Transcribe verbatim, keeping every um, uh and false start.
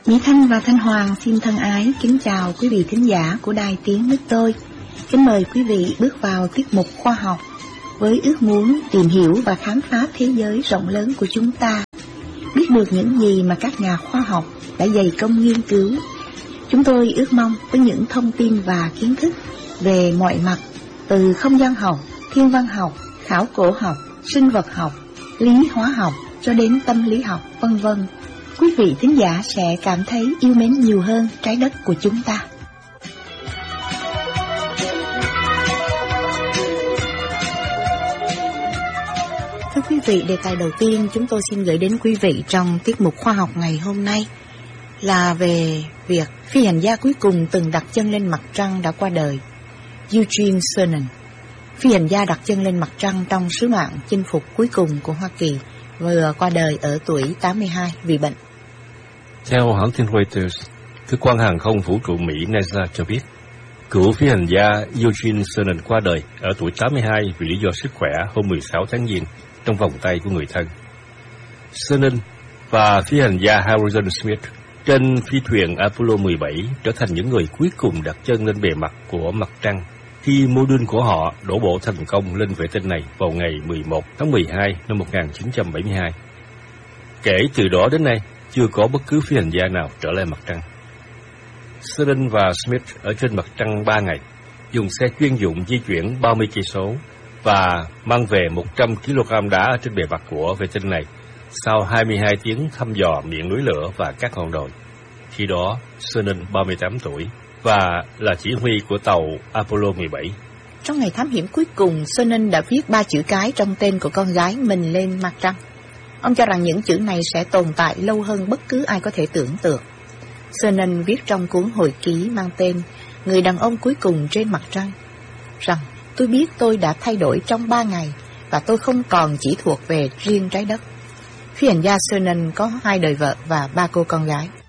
Mỹ Thanh và Thanh Hoàng xin thân ái kính chào quý vị thính giả của Đài Tiếng Nước Tôi. Kính mời quý vị bước vào tiết mục khoa học với ước muốn tìm hiểu và khám phá thế giới rộng lớn của chúng ta, biết được những gì mà các nhà khoa học đã dày công nghiên cứu. Chúng tôi ước mong với những thông tin và kiến thức về mọi mặt, từ không gian học, thiên văn học, khảo cổ học, sinh vật học, lý hóa học cho đến tâm lý học, vân vân, quý vị thính giả sẽ cảm thấy yêu mến nhiều hơn trái đất của chúng ta. Thưa quý vị, đề tài đầu tiên chúng tôi xin gửi đến quý vị trong tiết mục khoa học ngày hôm nay là về việc phi hành gia cuối cùng từng đặt chân lên mặt trăng đã qua đời, Eugene Cernan, phi hành gia đặt chân lên mặt trăng trong sứ mạng chinh phục cuối cùng của Hoa Kỳ, vừa qua đời ở tuổi tám mươi hai vì bệnh. Theo hãng tin Reuters, cơ quan hàng không vũ trụ Mỹ NASA cho biết, cựu phi hành gia Eugene Cernan qua đời ở tuổi tám mươi hai vì lý do sức khỏe hôm mười sáu tháng Giêng trong vòng tay của người thân. Cernan và phi hành gia Harrison Smith trên phi thuyền Apollo mười bảy trở thành những người cuối cùng đặt chân lên bề mặt của mặt trăng khi mô đun của họ đổ bộ thành công lên vệ tinh này vào ngày mười một tháng mười hai năm một nghìn chín trăm bảy mươi hai. Kể từ đó đến nay, chưa có bất cứ phi hành gia nào trở lại mặt trăng. Cernan và Smith ở trên mặt trăng ba ngày, dùng xe chuyên dụng di chuyển ba mươi cây số và mang về một trăm ki lô gam đá trên bề mặt của vệ tinh này sau hai mươi hai tiếng thăm dò miệng núi lửa và các ngọn đồi. Khi đó, Cernan ba mươi tám tuổi và là chỉ huy của tàu Apollo mười bảy. Trong ngày thám hiểm cuối cùng, Cernan đã viết ba chữ cái trong tên của con gái mình lên mặt trăng. Ông cho rằng những chữ này sẽ tồn tại lâu hơn bất cứ ai có thể tưởng tượng. Cernan viết trong cuốn hồi ký mang tên Người đàn ông cuối cùng trên mặt trăng rằng: tôi biết tôi đã thay đổi trong ba ngày và tôi không còn chỉ thuộc về riêng trái đất. Phi hành gia Cernan có hai đời vợ và ba cô con gái.